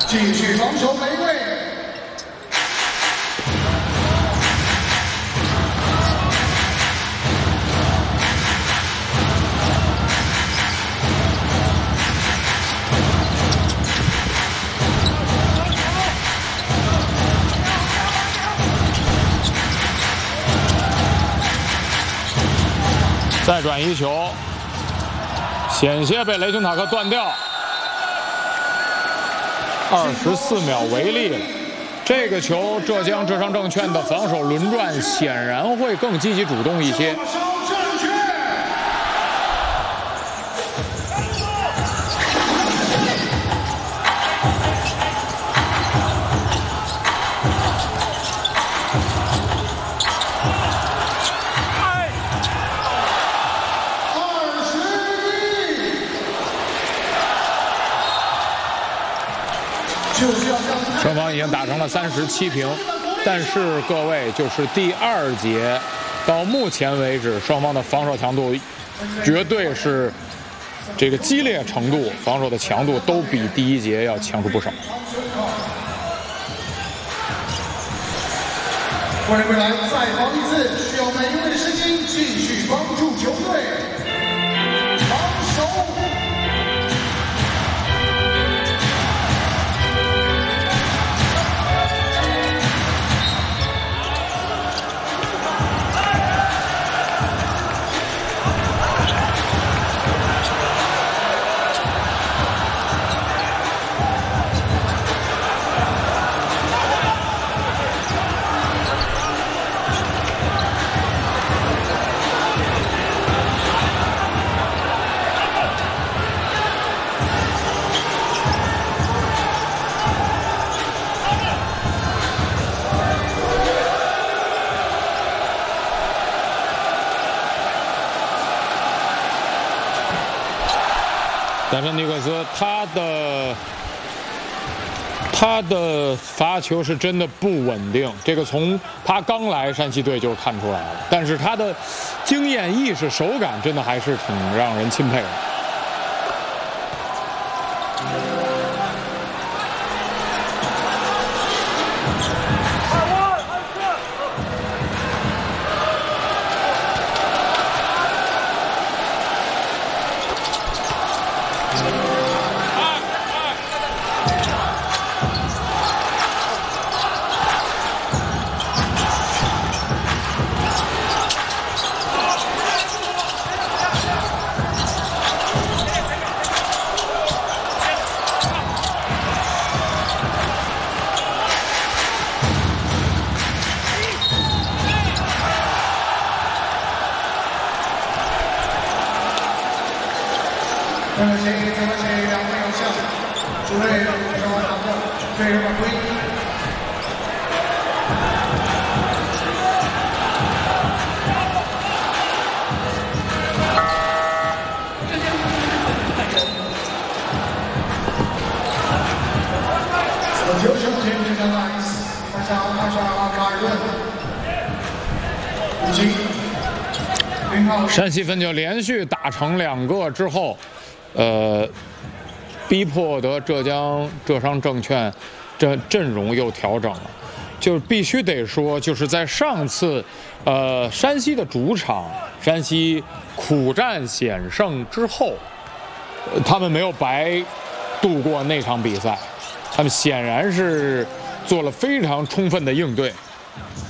继续防守每一位。 再转移球，险些被雷霆塔克断掉。24秒为例了，这个球浙江浙商证券的防守轮转显然会更积极主动一些。 双方已经打成了37平，但是各位，就是第2节到目前为止，双方的防守强度绝对是这个激烈程度、防守的强度都比第1节要强出不少。 欢迎回来，再防一次，需要每一位的声音继续帮助球队防守。 但是尼克斯他的罚球是真的不稳定，这个从他刚来山西队就看出来了。但是他的经验意识、手感真的还是挺让人钦佩的。 2位偶像，主队上完打破，对人犯规。球球前这个 nice， 马上卡尔顿，已经。 山西分球连续打成2个之后，逼迫得浙江浙商证券这阵容又调整了，就必须得说，就是在上次山西的主场山西苦战险胜之后，他们没有白度过那场比赛，他们显然是做了非常充分的应对。